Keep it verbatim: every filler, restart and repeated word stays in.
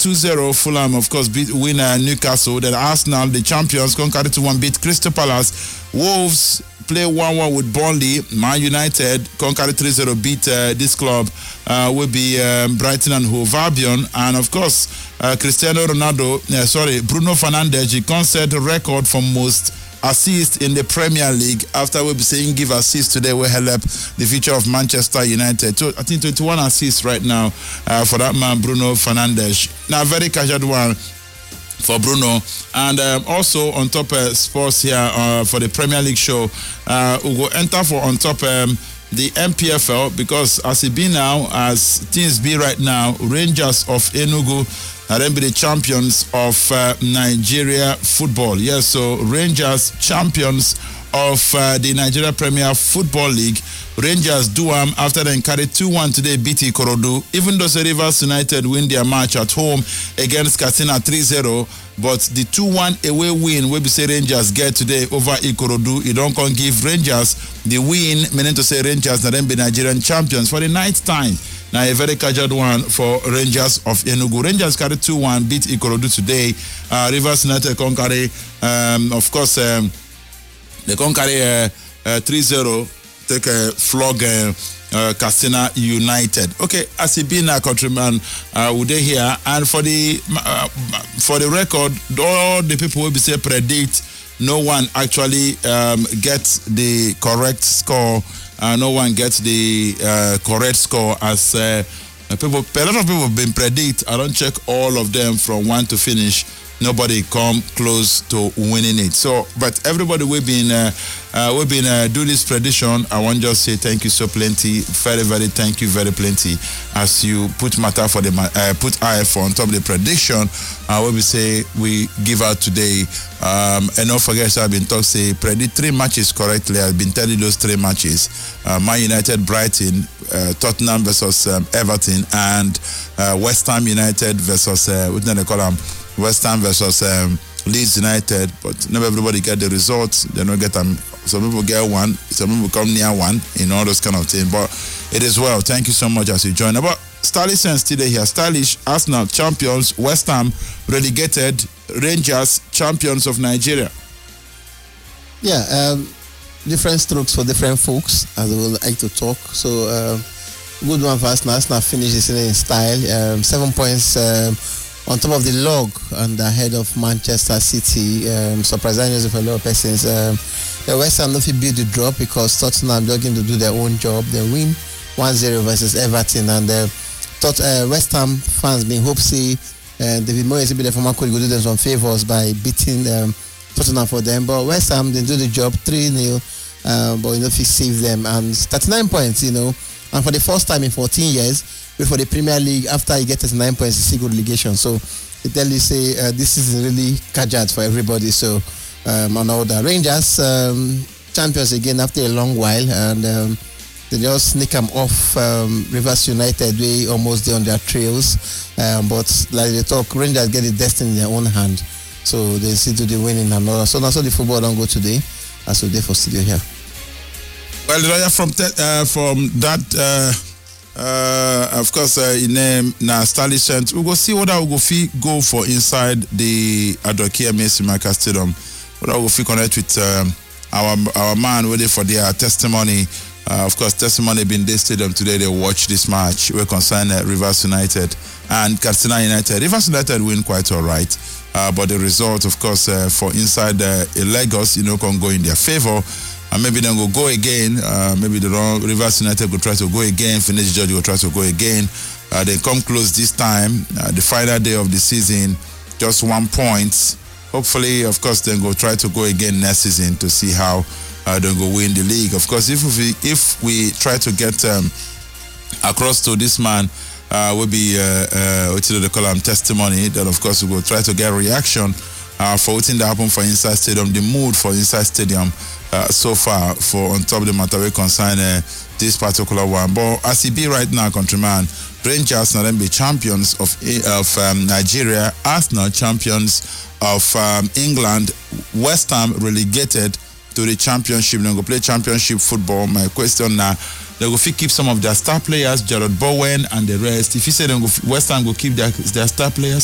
two zero. Fulham, of course, beat winner Newcastle. Then Arsenal, the champions, come carry two one, beat Crystal Palace. Wolves play one one with Burnley. Man United come carry three zero, beat uh, this club. Uh, will be um, Brighton and Hove Albion. And of course, uh, Cristiano Ronaldo, uh, sorry, Bruno Fernandes, he can set a record for most assist in the Premier League after we'll be saying give assist today will help the future of Manchester United. So I think twenty-one assists right now uh, for that man Bruno Fernandes. Now very casual one for Bruno. And um, also on top uh, sports here uh, for the Premier League show, uh, we will enter for on top um, the M P F L, because as it be now, as things be right now, Rangers of Enugu are then be the champions of uh, Nigeria football. Yes, so Rangers champions of uh, the Nigeria Premier Football League. Rangers do am after they carry two one today, beat Ikorodu. Even though the Rivers United win their match at home against Katsina three zero, but the two one away win will be say Rangers get today over Ikorodu. It don't come give Rangers the win, meaning to say Rangers that then be Nigerian champions for the ninth time. Now a very casual one for Rangers of Enugu. Rangers carry two one, beat Ikorodu today. Uh, Rivers United can carry, um, of course, um, they can carry uh, uh, three zero, take a flog uh, uh, Katsina United. Okay, as it been a countryman, uh, would they here? And for the uh, for the record, all the people will be say predict. No one actually um, gets the correct score. Uh, no one gets the uh, correct score as uh, people. A lot of people have been predict. I don't check all of them from one to finish. Nobody come close to winning it. So, but everybody we've been uh, uh, we've been uh, do this prediction. I want to just say thank you so plenty, very very thank you very plenty as you put matter for the uh, put I F on top of the prediction. Uh, what we say we give out today, um, and don't forget I've been talking say predict three matches correctly. I've been telling those three matches: uh, Man United, Brighton, uh, Tottenham versus um, Everton, and uh, West Ham United versus uh, what do they call them? West Ham versus um, Leeds United, but not everybody get the results. They don't get them. Some people get one, some people come near one, you know, those kind of things. But it is well. Thank you so much as you join. But Stylish and today here. Stylish, Arsenal champions, West Ham relegated, Rangers champions of Nigeria. Yeah, um, different strokes for different folks, as we would like to talk. So, uh, good one for Arsenal. Arsenal finished the season in style. Um, seven points. Um, On top of the log and ahead of Manchester City, um, surprising news for a lot of persons. Um, the West Ham don't build the drop because Tottenham are going to do their own job. They win one zero versus Everton, and uh, thought uh, West Ham fans been hope see uh, David Moyes be the former coach go do them some favours by beating um, Tottenham for them. But West Ham didn't do the job three nil, uh, but you know if he save them and thirty-nine points, you know, and for the first time in fourteen years. For the Premier League, after you get thirty-nine points, you see good relegation. So they tell you say uh, this is really kajat for everybody. So um, and all the Rangers um, champions again after a long while, and um, they just sneak them off um, Rivers United. They almost there on their trails, um, but like they talk, Rangers get the destiny in their own hand. So they see to the winning and all. So now so the football don't go today. As we there for studio here. Well, from te- uh, from that. Uh... Uh, of course, uh, in name now Stylish, we go see what I will go fee go for inside the Adokia Messi Maka Stadium. What I will fee connect with um, our our man waiting for their testimony. Uh, of course, testimony been this stadium today. They watch this match. We concern uh, Rivers United and Katsina United. Rivers United win quite all right, uh, but the result, of course, uh, for inside uh, Lagos, you know, can go in their favor. And maybe then go go again. Uh, maybe the wrong Rivers United will try to go again. Finish George will try to go again. Uh, they come close this time. Uh, the final day of the season, just one point. Hopefully, of course, then go try to go again next season to see how uh, they go win the league. Of course, if we if we try to get um, across to this man, uh, will be uh, uh, what do they call him testimony. Then of course we will try to get reaction uh, for what thing that happened for Inside Stadium, the mood for Inside Stadium. Uh, so far for on top of the matter we concern uh, this particular one. But as it be right now, countryman, Rangers now then be champions of of um, Nigeria, Arsenal champions of um, England, West Ham relegated to the championship. They go play championship football. My question now, they go keep some of their star players, Jared Bowen and the rest. If you say they go West Ham go keep their their star players.